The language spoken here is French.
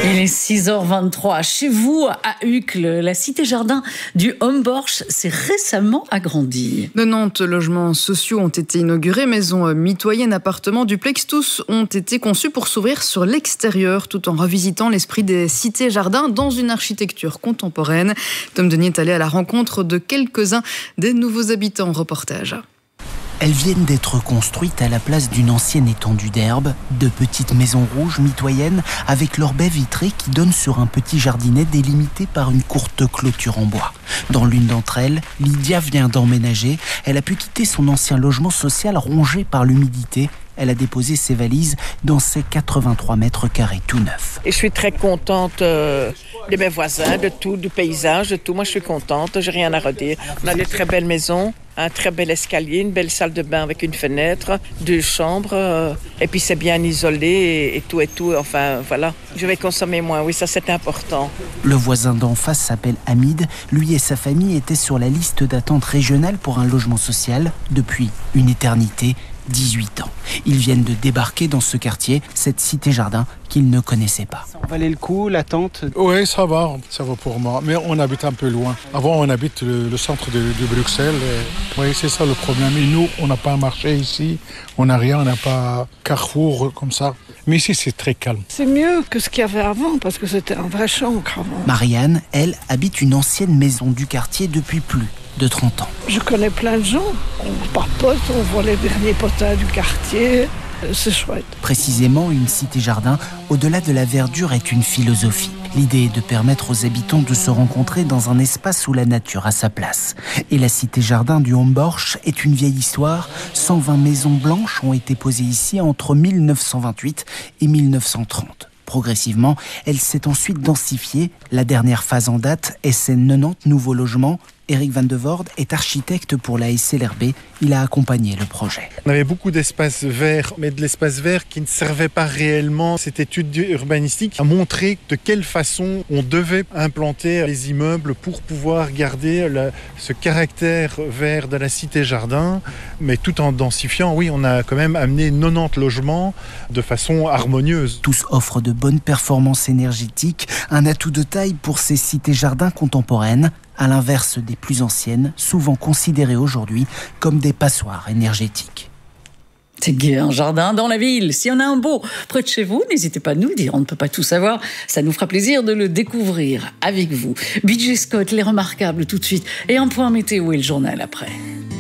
Il est 6h23. Chez vous, à Uccle, la cité-jardin du Homborch s'est récemment agrandie. 90 logements sociaux ont été inaugurés, maisons mitoyennes, appartements, duplex, tous ont été conçus pour s'ouvrir sur l'extérieur, tout en revisitant l'esprit des cités-jardins dans une architecture contemporaine. Tom Denis est allé à la rencontre de quelques-uns des nouveaux habitants. Reportage. Elles viennent d'être construites à la place d'une ancienne étendue d'herbe, de petites maisons rouges mitoyennes avec leurs baies vitrées qui donnent sur un petit jardinet délimité par une courte clôture en bois. Dans l'une d'entre elles, Lydia vient d'emménager. Elle a pu quitter son ancien logement social rongé par l'humidité. Elle a déposé ses valises dans ses 83 mètres carrés tout neufs. Et je suis très contente de mes voisins, de tout, du paysage, de tout. Moi, je suis contente, j'ai rien à redire. On a des très belles maisons, un très bel escalier, une belle salle de bain avec une fenêtre, 2 chambres. Et puis, c'est bien isolé et tout. Enfin, voilà. Je vais consommer moins, oui, ça, c'est important. Le voisin d'en face s'appelle Hamid. Lui et sa famille étaient sur la liste d'attente régionale pour un logement social depuis une éternité. 18 ans. Ils viennent de débarquer dans ce quartier, cette cité-jardin qu'ils ne connaissaient pas. Ça valait le coup, l'attente? Oui, ça va pour moi. Mais on habite un peu loin. Avant, on habite le centre de Bruxelles. Oui, c'est ça le problème. Et nous, on n'a pas un marché ici. On n'a rien, on n'a pas Carrefour comme ça. Mais ici, c'est très calme. C'est mieux que ce qu'il y avait avant, parce que c'était un vrai chancre avant. Marianne, elle, habite une ancienne maison du quartier depuis plus de 30 ans. Je connais plein de gens. On papote, on voit les derniers potins du quartier. C'est chouette. Précisément, une cité-jardin, au-delà de la verdure, est une philosophie. L'idée est de permettre aux habitants de se rencontrer dans un espace où la nature a sa place. Et la cité-jardin du Homborch est une vieille histoire. 120 maisons blanches ont été posées ici entre 1928 et 1930. Progressivement, elle s'est ensuite densifiée. La dernière phase en date est ces 90 nouveaux logements. Eric Van de Voorde est architecte pour la SLRB. Il a accompagné le projet. On avait beaucoup d'espaces verts, mais de l'espace vert qui ne servait pas réellement. Cette étude urbanistique a montré de quelle façon on devait implanter les immeubles pour pouvoir garder ce caractère vert de la cité-jardin, mais tout en densifiant. Oui, on a quand même amené 90 logements de façon harmonieuse. Tous offrent de bonnes performances énergétiques, un atout de taille pour ces cités-jardins contemporaines, à l'inverse des plus anciennes, souvent considérées aujourd'hui comme des passoires énergétiques. C'est gai, un jardin dans la ville. S'il y en a un beau près de chez vous, n'hésitez pas à nous le dire. On ne peut pas tout savoir. Ça nous fera plaisir de le découvrir avec vous. BJ Scott, les remarquables tout de suite. Et un point météo et le journal après.